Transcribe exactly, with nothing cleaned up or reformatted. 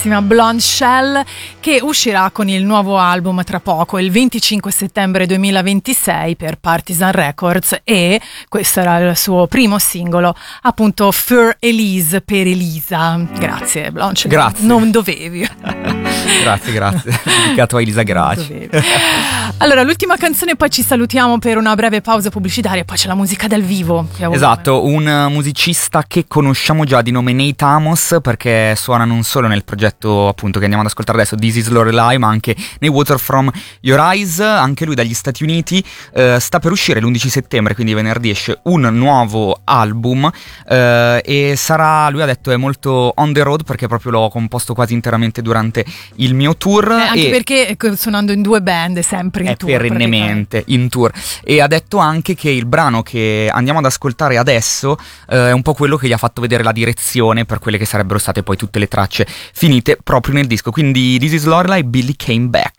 Blonde Shell, che uscirà con il nuovo album tra poco, il venticinque settembre duemilaventisei per Partisan Records, e questo era il suo primo singolo, appunto For Elise, per Elisa. Grazie Blonde, grazie, non dovevi. grazie, grazie, dedicato a Elisa Graci. Allora, l'ultima canzone, poi ci salutiamo per una breve pausa pubblicitaria, poi c'è la musica dal vivo. Esatto, un musicista che conosciamo già di nome Nate Amos, perché suona non solo nel progetto appunto che andiamo ad ascoltare adesso, This Is Lorelai, ma anche nei Water From Your Eyes. Anche lui dagli Stati Uniti, eh, sta per uscire l'undici settembre, quindi venerdì esce un nuovo album, eh, e sarà, lui ha detto, è molto on the road, perché proprio l'ho composto quasi interamente durante il mio tour, eh, anche e perché suonando in due band è sempre in è tour, perennemente in tour. E ha detto anche che il brano che andiamo ad ascoltare adesso eh, è un po' quello che gli ha fatto vedere la direzione per quelle che sarebbero state poi tutte le tracce finite proprio nel disco. Quindi This Is Lorelai, Billy Came Back.